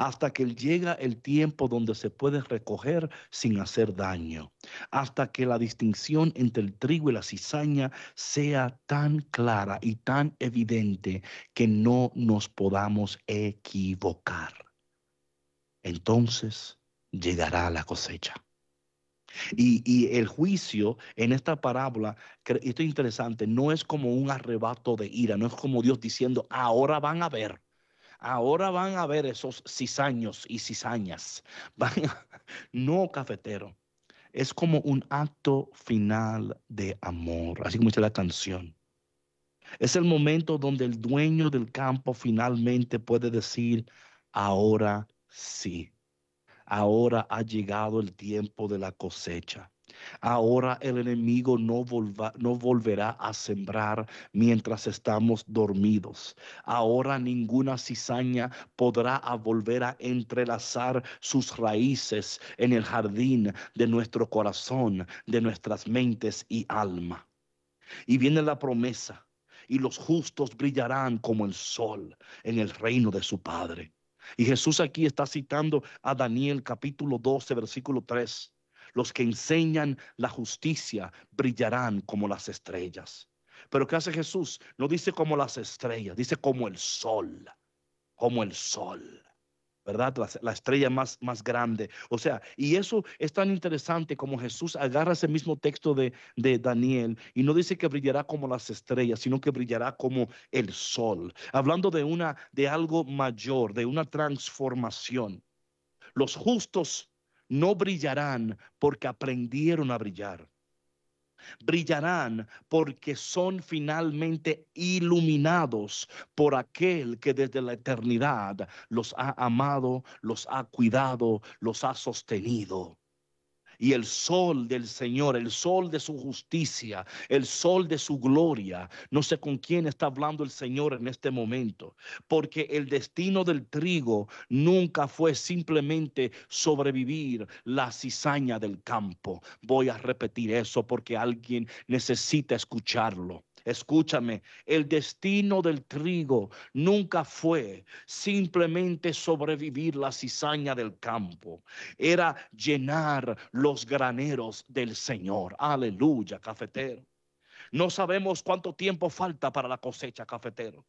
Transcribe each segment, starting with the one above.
hasta que llega el tiempo donde se puede recoger sin hacer daño, hasta que la distinción entre el trigo y la cizaña sea tan clara y tan evidente que no nos podamos equivocar. Entonces llegará la cosecha. Y el juicio en esta parábola, esto es interesante, no es como un arrebato de ira, no es como Dios diciendo, ahora van a ver esos cizaños y cizañas. No, cafetero, es como un acto final de amor, así como dice la canción. Es el momento donde el dueño del campo finalmente puede decir, ahora sí. Ahora ha llegado el tiempo de la cosecha. Ahora el enemigo no volverá a sembrar mientras estamos dormidos. Ahora ninguna cizaña podrá volver a entrelazar sus raíces en el jardín de nuestro corazón, de nuestras mentes y alma. Y viene la promesa, y los justos brillarán como el sol en el reino de su Padre. Y Jesús aquí está citando a Daniel capítulo 12, versículo 3. Los que enseñan la justicia brillarán como las estrellas. Pero ¿qué hace Jesús? No dice como las estrellas, dice como el sol. ¿Verdad? La estrella más grande. O sea, y eso es tan interesante como Jesús agarra ese mismo texto de Daniel y no dice que brillará como las estrellas, sino que brillará como el sol. Hablando de algo mayor, de una transformación. Los justos no brillarán porque aprendieron a brillar. Brillarán porque son finalmente iluminados por aquel que desde la eternidad los ha amado, los ha cuidado, los ha sostenido. Y el sol del Señor, el sol de su justicia, el sol de su gloria. No sé con quién está hablando el Señor en este momento, porque el destino del trigo nunca fue simplemente sobrevivir la cizaña del campo. Voy a repetir eso porque alguien necesita escucharlo. Escúchame, el destino del trigo nunca fue simplemente sobrevivir la cizaña del campo, era llenar los graneros del Señor. Aleluya, cafetero. No sabemos cuánto tiempo falta para la cosecha, cafetero.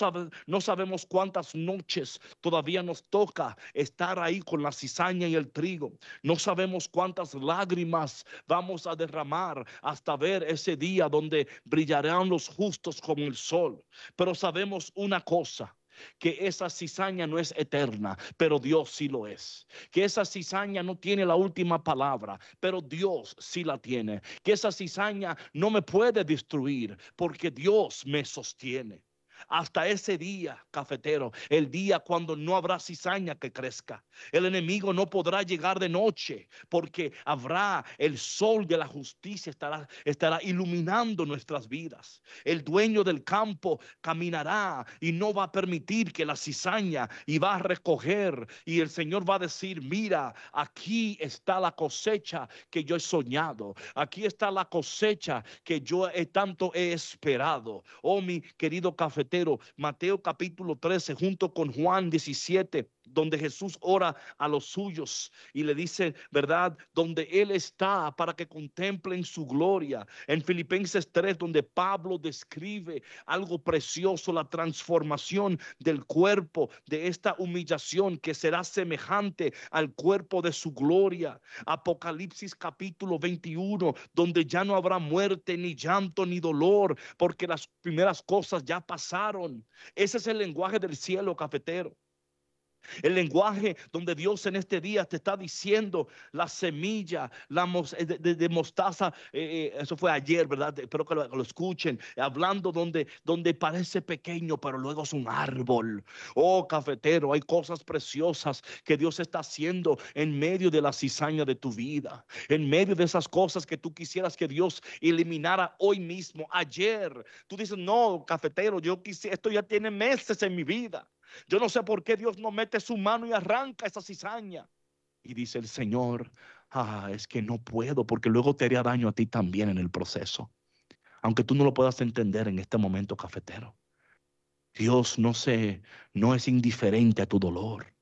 No sabemos cuántas noches todavía nos toca estar ahí con la cizaña y el trigo. No sabemos cuántas lágrimas vamos a derramar hasta ver ese día donde brillarán los justos como el sol. Pero sabemos una cosa, que esa cizaña no es eterna, pero Dios sí lo es. Que esa cizaña no tiene la última palabra, pero Dios sí la tiene. Que esa cizaña no me puede destruir, porque Dios me sostiene. Hasta ese día, cafetero, el día cuando no habrá cizaña que crezca. El enemigo no podrá llegar de noche porque habrá el sol de la justicia, estará iluminando nuestras vidas. El dueño del campo caminará y no va a permitir que la cizaña y va a recoger. Y el Señor va a decir, mira, aquí está la cosecha que yo he soñado. Aquí está la cosecha que yo tanto he esperado. Oh, mi querido cafetero, Mateo capítulo 13 junto con Juan 17, donde Jesús ora a los suyos y le dice, ¿verdad? Donde Él está para que contemplen su gloria. En Filipenses 3, donde Pablo describe algo precioso, la transformación del cuerpo, de esta humillación que será semejante al cuerpo de su gloria. Apocalipsis capítulo 21, donde ya no habrá muerte, ni llanto, ni dolor, porque las primeras cosas ya pasaron. Ese es el lenguaje del cielo, cafetero. El lenguaje donde Dios en este día te está diciendo la semilla de mostaza, eso fue ayer, ¿verdad? Espero que lo escuchen, hablando donde parece pequeño, pero luego es un árbol. Oh, cafetero, hay cosas preciosas que Dios está haciendo en medio de la cizaña de tu vida, en medio de esas cosas que tú quisieras que Dios eliminara hoy mismo, ayer. Tú dices, no, cafetero, yo quisiera, esto ya tiene meses en mi vida. Yo no sé por qué Dios no mete su mano y arranca esa cizaña. Y dice el Señor, es que no puedo porque luego te haría daño a ti también en el proceso. Aunque tú no lo puedas entender en este momento, cafetero. Dios no es indiferente a tu dolor.